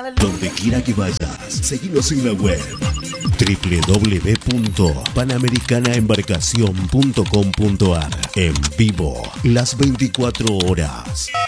Donde quiera que vayas, seguinos en la web www.panamericanaembarcacion.com.ar. En vivo, las 24 horas.